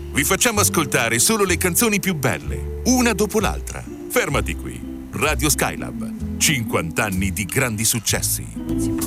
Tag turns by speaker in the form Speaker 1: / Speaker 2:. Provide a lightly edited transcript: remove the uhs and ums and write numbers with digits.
Speaker 1: Vi facciamo ascoltare solo le canzoni più belle, una dopo l'altra. Fermati qui. Radio Skylab. 50 anni di grandi successi.